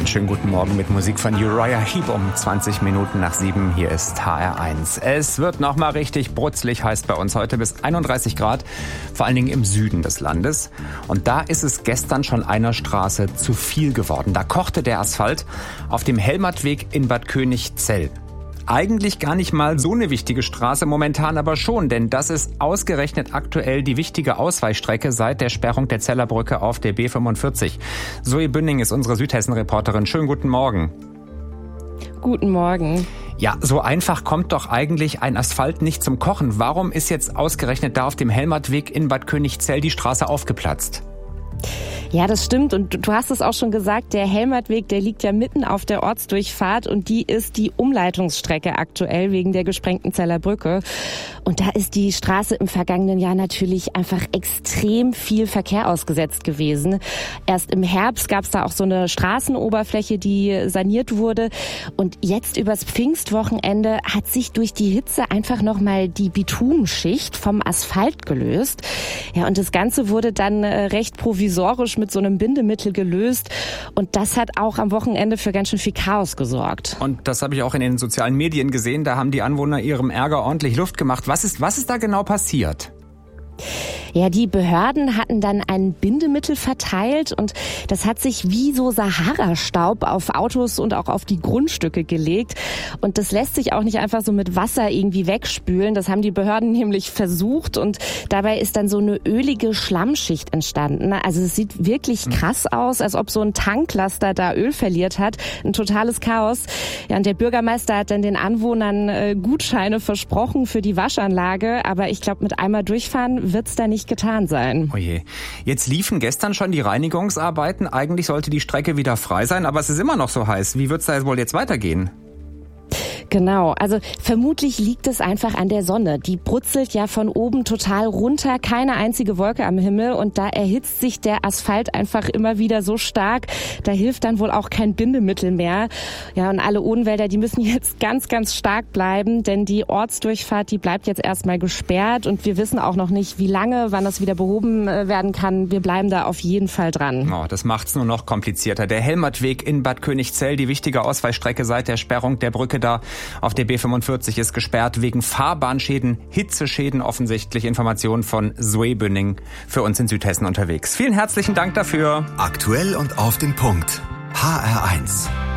Einen schönen guten Morgen mit Musik von Uriah Heep um 20 Minuten nach 7. Hier ist HR1. Es wird nochmal richtig brutzlig, heißt bei uns heute bis 31 Grad, vor allen Dingen im Süden des Landes. Und da ist es gestern schon einer Straße zu viel geworden. Da kochte der Asphalt auf dem Helmertweg in Bad Königzell. Eigentlich gar nicht mal so eine wichtige Straße, momentan aber schon, denn das ist ausgerechnet aktuell die wichtige Ausweichstrecke seit der Sperrung der Zellerbrücke auf der B45. Zoe Bünning ist unsere Südhessen-Reporterin. Schönen guten Morgen. Guten Morgen. Ja, so einfach kommt doch eigentlich ein Asphalt nicht zum Kochen. Warum ist jetzt ausgerechnet da auf dem Helmertweg in Bad Königzell die Straße aufgeplatzt? Ja, das stimmt und du hast es auch schon gesagt, der Helmertweg, der liegt ja mitten auf der Ortsdurchfahrt und die ist die Umleitungsstrecke aktuell wegen der gesprengten Zeller Brücke. Und da ist die Straße im vergangenen Jahr natürlich einfach extrem viel Verkehr ausgesetzt gewesen. Erst im Herbst gab es da auch so eine Straßenoberfläche, die saniert wurde. Und jetzt übers Pfingstwochenende hat sich durch die Hitze einfach nochmal die Bitumenschicht vom Asphalt gelöst. Ja, und das Ganze wurde dann recht provisorisch mit so einem Bindemittel gelöst. Und das hat auch am Wochenende für ganz schön viel Chaos gesorgt. Und das habe ich auch in den sozialen Medien gesehen. Da haben die Anwohner ihrem Ärger ordentlich Luft gemacht. Was ist da genau passiert? Ja, die Behörden hatten dann ein Bindemittel verteilt und das hat sich wie so Sahara-Staub auf Autos und auch auf die Grundstücke gelegt. Und das lässt sich auch nicht einfach so mit Wasser irgendwie wegspülen. Das haben die Behörden nämlich versucht und dabei ist dann so eine ölige Schlammschicht entstanden. Also es sieht wirklich krass aus, als ob so ein Tanklaster da Öl verliert hat. Ein totales Chaos. Ja, und der Bürgermeister hat dann den Anwohnern Gutscheine versprochen für die Waschanlage. Aber ich glaube, mit einmal durchfahren wird's da nicht getan sein. Oh je. Jetzt liefen gestern schon die Reinigungsarbeiten. Eigentlich sollte die Strecke wieder frei sein, aber es ist immer noch so heiß. Wie wird's da wohl jetzt weitergehen? Genau, also vermutlich liegt es einfach an der Sonne. Die brutzelt ja von oben total runter, keine einzige Wolke am Himmel und da erhitzt sich der Asphalt einfach immer wieder so stark. Da hilft dann wohl auch kein Bindemittel mehr. Ja, und alle Odenwälder, die müssen jetzt ganz, ganz stark bleiben, denn die Ortsdurchfahrt, die bleibt jetzt erstmal gesperrt und wir wissen auch noch nicht, wie lange, wann das wieder behoben werden kann. Wir bleiben da auf jeden Fall dran. Oh, das macht's nur noch komplizierter. Der Helmertweg in Bad Königzell, die wichtige Ausweichstrecke seit der Sperrung der Brücke da auf der B45 ist gesperrt wegen Fahrbahnschäden, Hitzeschäden offensichtlich. Informationen von Zoe Bünning für uns in Südhessen unterwegs. Vielen herzlichen Dank dafür. Aktuell und auf den Punkt. HR1.